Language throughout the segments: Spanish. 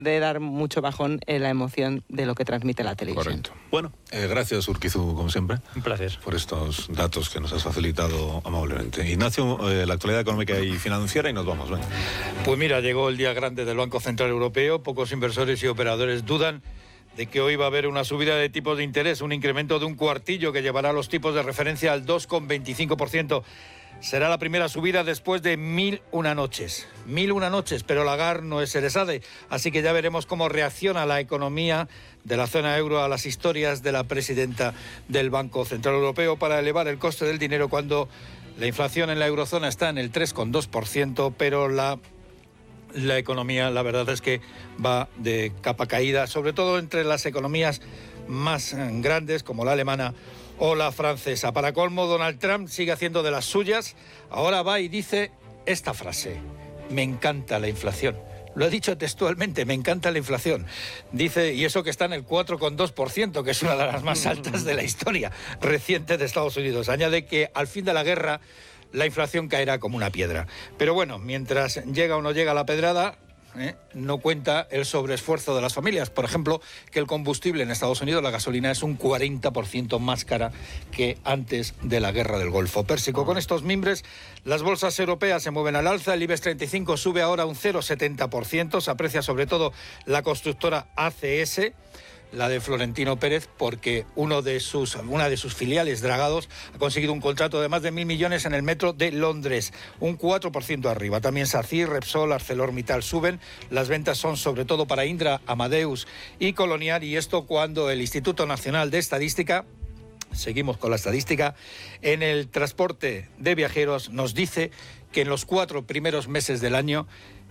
de dar mucho bajón en la emoción de lo que transmite la televisión. Correcto. Bueno, gracias Urquizu, como siempre. Un placer. Por estos datos que nos has facilitado amablemente. Ignacio, la actualidad económica y financiera y nos vamos. Venga. Pues mira, llegó el día grande del Banco Central Europeo. Pocos inversores y operadores dudan de que hoy va a haber una subida de tipos de interés, un incremento de un cuartillo que llevará los tipos de referencia al 2,25%. Será la primera subida después de 1001 noches. 1001 noches, pero Lagarde no es Eresade. Así que ya veremos cómo reacciona la economía de la zona euro a las historias de la presidenta del Banco Central Europeo para elevar el coste del dinero cuando la inflación en la eurozona está en el 3,2%, pero la economía, la verdad es que va de capa caída, sobre todo entre las economías más grandes como la alemana o la francesa. Para colmo, Donald Trump sigue haciendo de las suyas. Ahora va y dice esta frase: me encanta la inflación. Lo he dicho textualmente, me encanta la inflación. Dice, y eso que está en el 4,2%, que es una de las más altas de la historia reciente de Estados Unidos. Añade que al fin de la guerra la inflación caerá como una piedra. Pero bueno, mientras llega o no llega la pedrada, no cuenta el sobreesfuerzo de las familias. Por ejemplo, que el combustible en Estados Unidos, la gasolina, es un 40% más cara que antes de la guerra del Golfo Pérsico. Con estos mimbres, las bolsas europeas se mueven al alza. El IBEX 35 sube ahora un 0,70%. Se aprecia sobre todo la constructora ACS, la de Florentino Pérez, porque una de sus filiales, Dragados, ha conseguido un contrato de más de 1.000 millones en el metro de Londres, un 4% arriba. También SACIR, Repsol, ArcelorMittal suben. Las ventas son sobre todo para Indra, Amadeus y Colonial, y esto cuando el Instituto Nacional de Estadística, seguimos con la estadística, en el transporte de viajeros nos dice que en los 4 primeros meses del año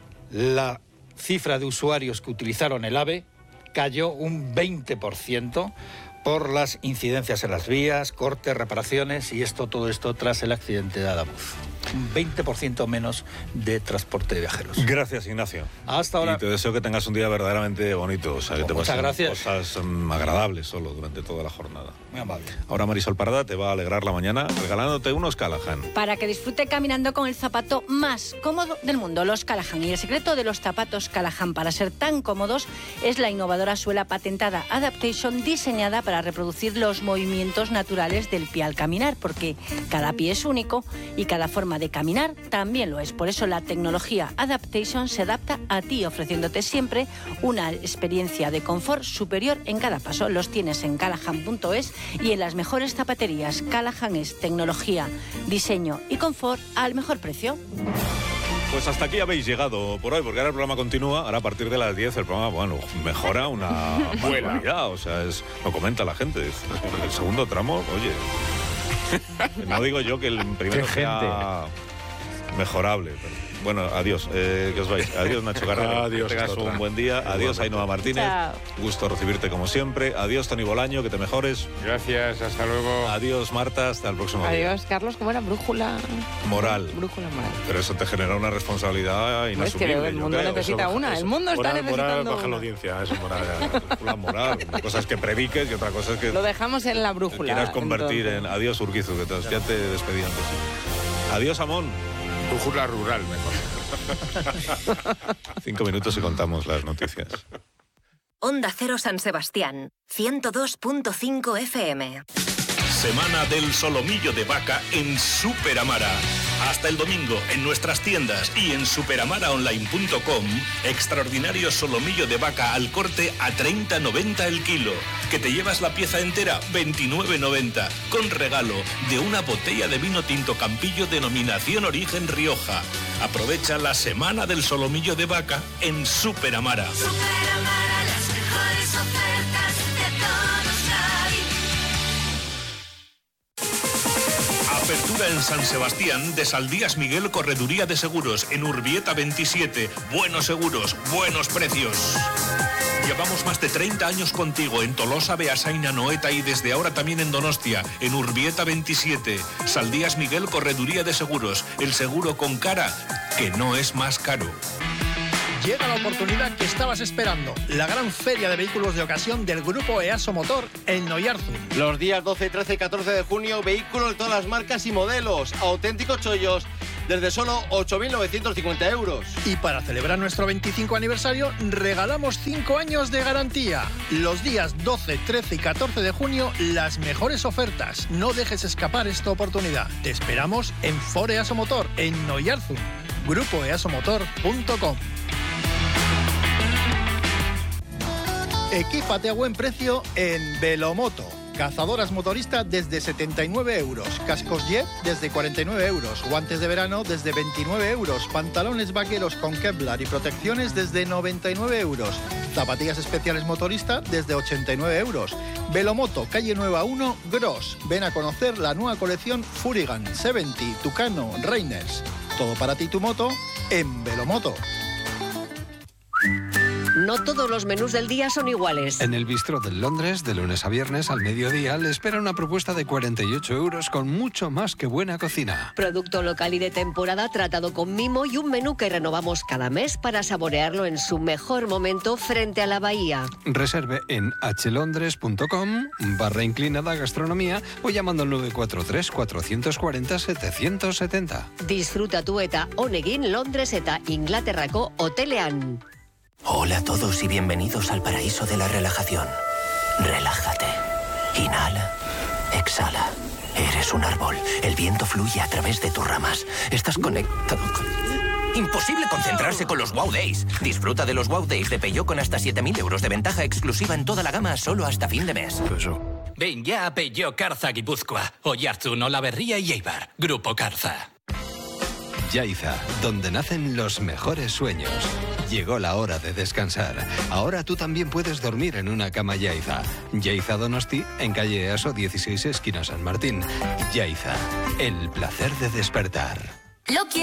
la cifra de usuarios que utilizaron el AVE cayó un 20% por las incidencias en las vías, cortes, reparaciones y todo esto tras el accidente de Adamuz. Un 20% menos de transporte de viajeros. Gracias, Ignacio. Hasta ahora. Y te deseo que tengas un día verdaderamente bonito, o sea, que te pasen cosas agradables solo durante toda la jornada. Muy amable. Ahora Marisol Parada te va a alegrar la mañana regalándote unos Callahan. Para que disfrute caminando con el zapato más cómodo del mundo, los Callahan. Y el secreto de los zapatos Callahan para ser tan cómodos es la innovadora suela patentada Adaptation, diseñada para reproducir los movimientos naturales del pie al caminar, porque cada pie es único y cada forma de caminar también lo es. Por eso la tecnología Adaptation se adapta a ti, ofreciéndote siempre una experiencia de confort superior en cada paso. Los tienes en callahan.es y en las mejores zapaterías. Callahan es tecnología, diseño y confort al mejor precio. Pues hasta aquí habéis llegado por hoy, porque ahora el programa continúa. Ahora a partir de las 10 el programa, mejora una barbaridad. O sea, lo comenta la gente. El segundo tramo, oye... No digo yo que el primero sea mejorable, pero bueno, adiós, que os vais. Adiós, Nacho Carrera. Adiós, que tengas un buen día. Adiós, Ainhoa Martínez. Chao. Gusto recibirte como siempre. Adiós, Toni Bolaño, que te mejores. Gracias, hasta luego. Adiós, Marta, hasta el próximo día. Adiós, Carlos, ¿cómo era? Brújula moral. Pero eso te genera una responsabilidad inasumible. Es que el mundo necesita una. El mundo está necesitando moral baja la una. audiencia, eso moral. La moral. Una cosa es que prediques y otra cosa es que Lo dejamos en la brújula. quieras convertir entonces. Adiós, Urquizu, que ya te despedí antes. Adiós, Amón. Brújula rural, mejor. 5 minutos y contamos las noticias. Onda Cero San Sebastián, 102.5 FM. Semana del solomillo de vaca en Super Amara. Hasta el domingo en nuestras tiendas y en superamaraonline.com, extraordinario solomillo de vaca al corte a 30,90 el kilo. Que te llevas la pieza entera 29,90, con regalo de una botella de vino tinto Campillo denominación Origen Rioja. Aprovecha la semana del solomillo de vaca en Super Amara. Super Amara, las mejores ofertas de todos lados. Apertura en San Sebastián de Saldías Miguel Correduría de Seguros en Urbieta 27. Buenos seguros, buenos precios. Llevamos más de 30 años contigo en Tolosa, Beasain, Noeta y desde ahora también en Donostia, en Urbieta 27. Saldías Miguel Correduría de Seguros, el seguro con cara que no es más caro. Llega la oportunidad que estabas esperando, la gran feria de vehículos de ocasión del grupo EASO Motor en Noyarzun. Los días 12, 13 y 14 de junio, vehículos de todas las marcas y modelos, auténticos chollos desde solo 8.950 euros. Y para celebrar nuestro 25 aniversario, regalamos 5 años de garantía. Los días 12, 13 y 14 de junio, las mejores ofertas. No dejes escapar esta oportunidad. Te esperamos en Ford Easo Motor, en Noyarzun. grupoeasomotor.com. Equípate a buen precio en Velomoto. Cazadoras motoristas desde 79 euros, cascos Jet desde 49 euros, guantes de verano desde 29 euros, pantalones vaqueros con Kevlar y protecciones desde 99 euros, zapatillas especiales motoristas desde 89 euros. Velomoto, calle Nueva 1, Gros. Ven a conocer la nueva colección Furigan, 70, Tucano, Reiners. Todo para ti y tu moto en Velomoto. No todos los menús del día son iguales. En el Bistro del Londres, de lunes a viernes al mediodía, le espera una propuesta de 48 euros con mucho más que buena cocina. Producto local y de temporada tratado con mimo y un menú que renovamos cada mes para saborearlo en su mejor momento frente a la bahía. Reserve en hlondres.com/inclinada gastronomía o llamando al 943 440 770. Disfruta tu eta Onegin Londres eta Inglaterrako hotelean. Hola a todos y bienvenidos al paraíso de la relajación. Relájate. Inhala. Exhala. Eres un árbol. El viento fluye a través de tus ramas. Estás conectado con... Imposible concentrarse con los Wow Days. Disfruta de los Wow Days de Peugeot con hasta 7.000 euros de ventaja exclusiva en toda la gama solo hasta fin de mes. Ven ya a Peugeot Carza Guipúzcoa, Oiartzun, Olaberría y Eibar. Grupo Carza. Yaiza, donde nacen los mejores sueños. Llegó la hora de descansar. Ahora tú también puedes dormir en una cama Yaiza. Yaiza Donosti, en calle Easo 16, esquina San Martín. Yaiza, el placer de despertar.